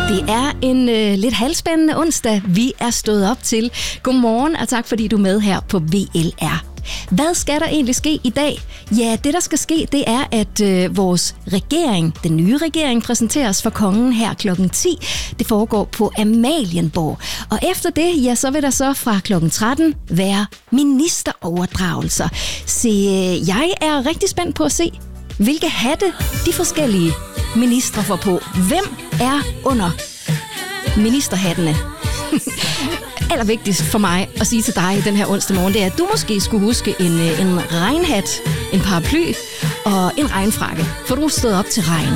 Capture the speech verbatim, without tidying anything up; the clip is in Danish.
Det er en øh, lidt halvspændende onsdag, vi er stået op til. Godmorgen, og tak fordi du er med her på V L R. Hvad skal der egentlig ske i dag? Ja, det der skal ske, det er, at øh, vores regering, den nye regering, præsenteres for kongen her klokken ti. Det foregår på Amalienborg. Og efter det, ja, så vil der så fra klokken tretten være ministeroverdragelser. Se, øh, jeg er rigtig spændt på at se, hvilke hatte de forskellige ministre får på. Hvem er under ministerhattene? Allervigtigst for mig at sige til dig den her onsdag morgen, det er, at du måske skulle huske en, en regnhat, en paraply og en regnfrakke, for du er stået op til regn.